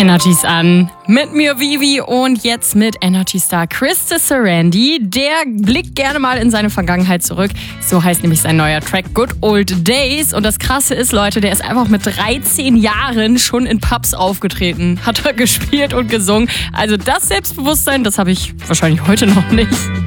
Energy's an. Mit mir Vivi und jetzt mit Energy Star Krista Sarandie. Der blickt gerne mal in seine Vergangenheit zurück. So heißt nämlich sein neuer Track Good Old Days. Und das Krasse ist, Leute, der ist einfach mit 13 Jahren schon in Pubs aufgetreten. Hat er gespielt und gesungen. Also das Selbstbewusstsein, das habe ich wahrscheinlich heute noch nicht.